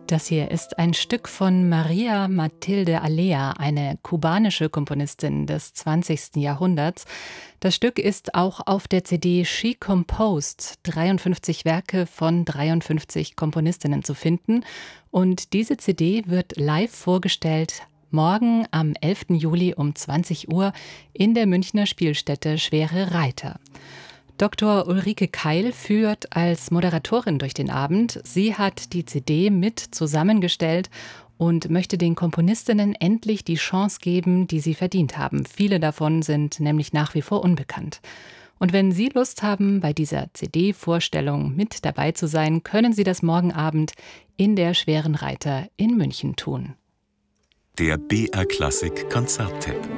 Das hier ist ein Stück von Maria Matilde Alea, eine kubanische Komponistin des 20. Jahrhunderts. Das Stück ist auch auf der CD She Composed, 53 Werke von 53 Komponistinnen zu finden. Und diese CD wird live vorgestellt morgen am 11. Juli um 20 Uhr in der Münchner Spielstätte Schwere Reiter. Dr. Ulrike Keil führt als Moderatorin durch den Abend. Sie hat die CD mit zusammengestellt und möchte den Komponistinnen endlich die Chance geben, die sie verdient haben. Viele davon sind nämlich nach wie vor unbekannt. Und wenn Sie Lust haben, bei dieser CD-Vorstellung mit dabei zu sein, können Sie das morgen Abend in der Schweren Reiter in München tun. Der BR Klassik Konzerttipp.